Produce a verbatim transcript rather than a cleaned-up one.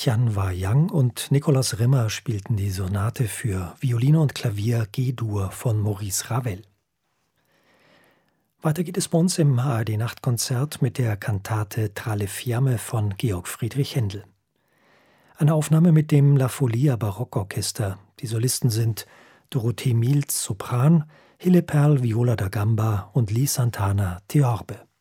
Tian Wah-Yang und Nikolaus Rimmer spielten die Sonate für Violine und Klavier G-Dur von Maurice Ravel. Weiter geht es bei uns im A R D-Nachtkonzert mit der Kantate Tra le fiamme von Georg Friedrich Händel. Eine Aufnahme mit dem La Folia Barockorchester. Die Solisten sind Dorothee Milz, Sopran, Hille Perl, Viola da Gamba und Lee Santana, Theorbe.